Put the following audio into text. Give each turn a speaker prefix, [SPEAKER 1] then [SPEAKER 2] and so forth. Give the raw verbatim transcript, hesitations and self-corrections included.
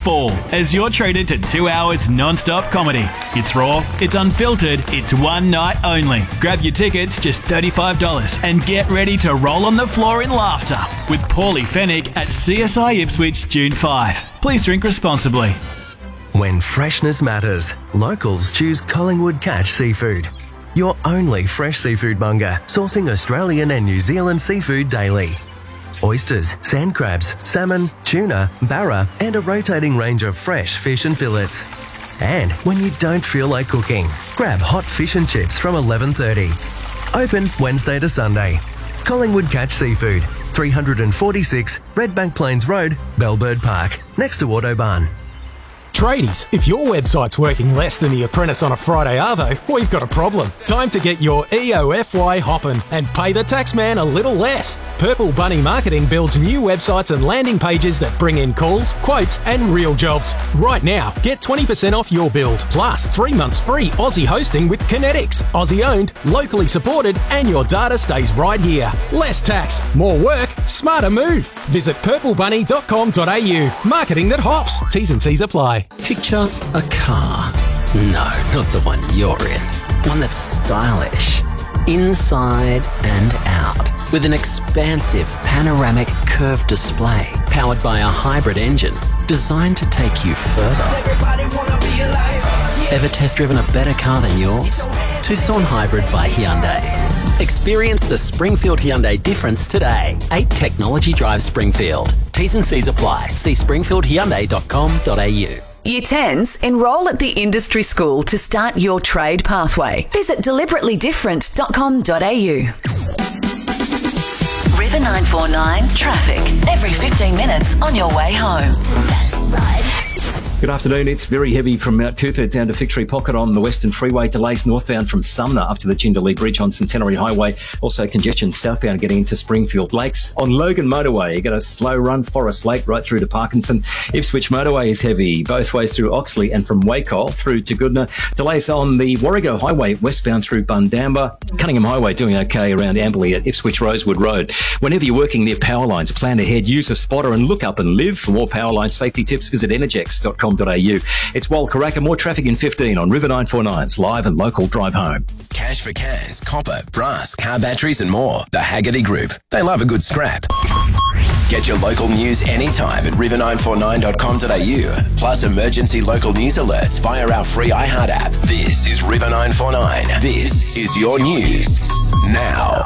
[SPEAKER 1] fall as you're treated to two hours non-stop comedy. It's raw, it's unfiltered, it's one night only. Grab your tickets, just thirty-five dollars, and get ready to roll on the floor in laughter with Paulie Fennick at C S I Ipswich June fifth. Please drink responsibly.
[SPEAKER 2] When freshness matters, locals choose Collingwood Catch Seafood. Your only fresh seafood monger, sourcing Australian and New Zealand seafood daily. Oysters, sand crabs, salmon, tuna, barra, and a rotating range of fresh fish and fillets. And when you don't feel like cooking, grab hot fish and chips from eleven thirty. Open Wednesday to Sunday. Collingwood Catch Seafood, three forty-six Redbank Plains Road, Bellbird Park, next to Autobahn.
[SPEAKER 3] Tradies, if your website's working less than The Apprentice on a Friday arvo, we've got a problem. Time to get your E O F Y hopping and pay the taxman a little less. Purple Bunny Marketing builds new websites and landing pages that bring in calls, quotes and real jobs. Right now, get twenty percent off your build, plus three months free Aussie hosting with Kinetics. Aussie owned, locally supported, and your data stays right here. Less tax, more work, smarter move. Visit purple bunny dot com dot a u. Marketing that hops. T's and C's apply.
[SPEAKER 4] Picture a car. No, not the one you're in. One that's stylish, inside and out, with an expansive panoramic curved display powered by a hybrid engine designed to take you further. Ever test driven a better car than yours? Tucson Hybrid by Hyundai. Experience the Springfield Hyundai difference today. eight Technology Drive Springfield. T's and C's apply. See springfield hyundai dot com dot a u.
[SPEAKER 5] Year tens, enrol at the industry school to start your trade pathway. Visit deliberately different dot com dot a u. River nine four nine traffic. Every fifteen minutes on your way home. That's right.
[SPEAKER 6] Good afternoon. It's very heavy from Mount Coot-tha down to Victory Pocket on the Western Freeway. Delays northbound from Sumner up to the Jindalee Bridge on Centenary Highway. Also congestion southbound getting into Springfield Lakes. On Logan Motorway, you got a slow run Forest Lake right through to Parkinson. Ipswich Motorway is heavy both ways through Oxley and from Wacol through to Goodna. Delays on the Warrego Highway westbound through Bundamba. Cunningham Highway doing okay around Amberley at Ipswich Rosewood Road. Whenever you're working near power lines, plan ahead, use a spotter and look up and live. For more power line safety tips, visit energex dot com dot a u. It's Wal Karaka. More traffic in fifteen on River nine four nine's live and local drive home.
[SPEAKER 7] Cash for cans, copper, brass, car batteries and more. The Haggerty Group. They love a good scrap. Get your local news anytime at river nine four nine dot com dot a u. Plus emergency local news alerts via our free iHeart app. This is River nine four nine. This is your news now.